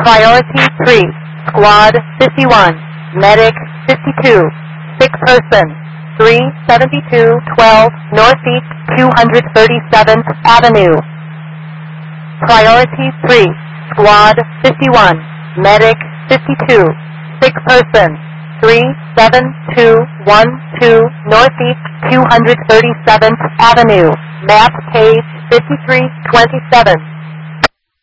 Priority 3, Squad 51, Medic 52, 6 person, 37212 Northeast 237th Avenue. Priority 3, Squad 51, Medic 52, 6 person, 37212 Northeast 237th Avenue. Map page 5327.